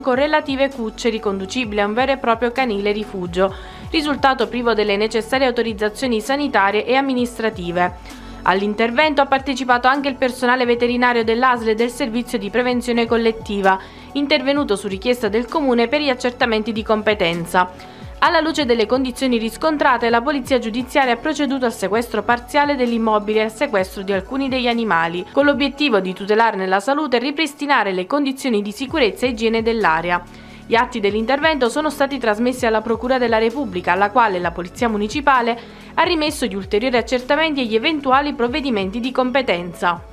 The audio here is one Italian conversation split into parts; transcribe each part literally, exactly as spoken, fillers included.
con relative cucce riconducibili a un vero e proprio canile rifugio, risultato privo delle necessarie autorizzazioni sanitarie e amministrative. All'intervento ha partecipato anche il personale veterinario dell'A S L e del Servizio di Prevenzione Collettiva, intervenuto su richiesta del Comune per gli accertamenti di competenza. Alla luce delle condizioni riscontrate, la Polizia Giudiziaria ha proceduto al sequestro parziale dell'immobile e al sequestro di alcuni degli animali, con l'obiettivo di tutelarne la salute e ripristinare le condizioni di sicurezza e igiene dell'area. Gli atti dell'intervento sono stati trasmessi alla Procura della Repubblica, alla quale la Polizia Municipale ha rimesso gli ulteriori accertamenti e gli eventuali provvedimenti di competenza.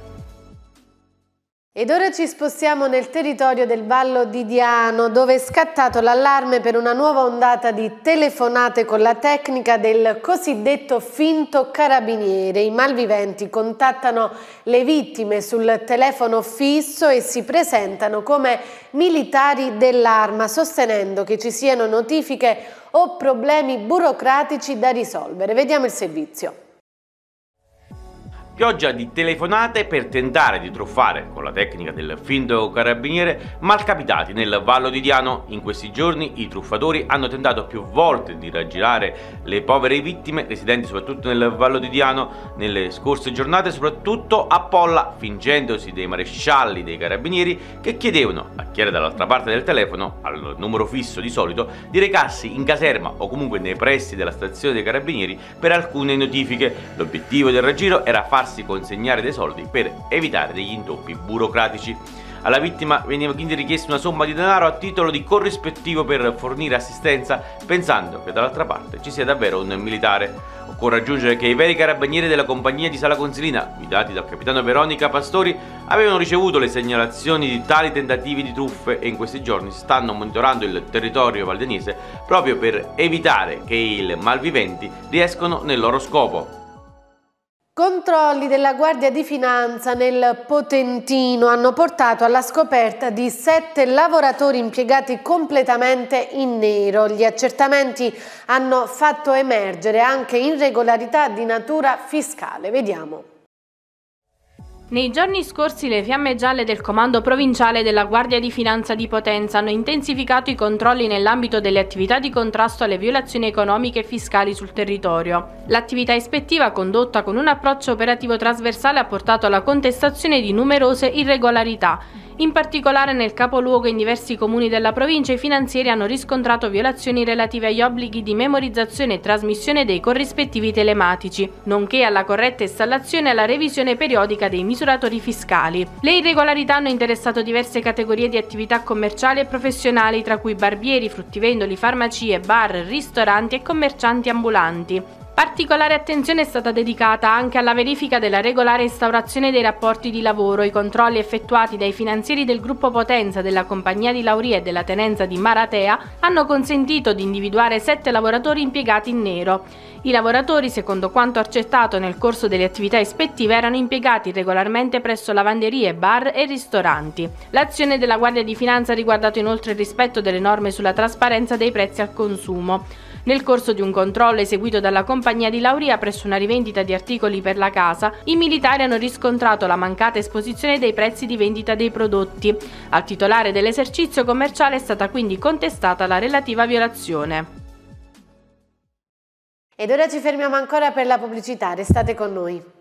Ed ora ci spostiamo nel territorio del Vallo di Diano, dove è scattato l'allarme per una nuova ondata di telefonate con la tecnica del cosiddetto finto carabiniere. I malviventi contattano le vittime sul telefono fisso e si presentano come militari dell'arma, sostenendo che ci siano notifiche o problemi burocratici da risolvere. Vediamo il servizio. Pioggia di telefonate per tentare di truffare, con la tecnica del finto carabiniere, malcapitati nel Vallo di Diano. In questi giorni i truffatori hanno tentato più volte di raggirare le povere vittime residenti soprattutto nel Vallo di Diano nelle scorse giornate, soprattutto a Polla, fingendosi dei marescialli dei carabinieri che chiedevano a chi era dall'altra parte del telefono, al numero fisso di solito, di recarsi in caserma o comunque nei pressi della stazione dei carabinieri per alcune notifiche. L'obiettivo del raggiro era farsi consegnare dei soldi per evitare degli intoppi burocratici. Alla vittima veniva quindi richiesta una somma di denaro a titolo di corrispettivo per fornire assistenza, pensando che dall'altra parte ci sia davvero un militare. Occorre aggiungere che i veri carabinieri della compagnia di Sala Consilina, guidati dal capitano Veronica Pastori, avevano ricevuto le segnalazioni di tali tentativi di truffe e in questi giorni stanno monitorando il territorio valdenese proprio per evitare che i malviventi riescano nel loro scopo. Controlli della Guardia di Finanza nel Potentino hanno portato alla scoperta di sette lavoratori impiegati completamente in nero. Gli accertamenti hanno fatto emergere anche irregolarità di natura fiscale. Vediamo. Nei giorni scorsi le fiamme gialle del Comando Provinciale della Guardia di Finanza di Potenza hanno intensificato i controlli nell'ambito delle attività di contrasto alle violazioni economiche e fiscali sul territorio. L'attività ispettiva, condotta con un approccio operativo trasversale, ha portato alla contestazione di numerose irregolarità. In particolare nel capoluogo e in diversi comuni della provincia i finanzieri hanno riscontrato violazioni relative agli obblighi di memorizzazione e trasmissione dei corrispettivi telematici, nonché alla corretta installazione e alla revisione periodica dei misuratori fiscali. Le irregolarità hanno interessato diverse categorie di attività commerciali e professionali, tra cui barbieri, fruttivendoli, farmacie, bar, ristoranti e commercianti ambulanti. Particolare attenzione è stata dedicata anche alla verifica della regolare instaurazione dei rapporti di lavoro. I controlli effettuati dai finanzieri del gruppo Potenza, della compagnia di Lauria e della tenenza di Maratea hanno consentito di individuare sette lavoratori impiegati in nero. I lavoratori, secondo quanto accertato nel corso delle attività ispettive, erano impiegati regolarmente presso lavanderie, bar e ristoranti. L'azione della Guardia di Finanza ha riguardato inoltre il rispetto delle norme sulla trasparenza dei prezzi al consumo. Nel corso di un controllo eseguito dalla compagnia di Lauria presso una rivendita di articoli per la casa, i militari hanno riscontrato la mancata esposizione dei prezzi di vendita dei prodotti. Al titolare dell'esercizio commerciale è stata quindi contestata la relativa violazione. Ed ora ci fermiamo ancora per la pubblicità, restate con noi.